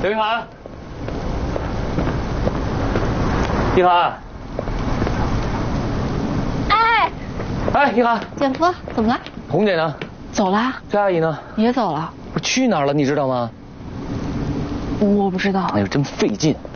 刘玉涵，一涵，哎，一涵， 姐夫，怎么了？ 红姐呢？ 走了。 这阿姨呢？ 也走了。 不去哪儿了？你知道吗？ 我不知道。 哎呦，真费劲！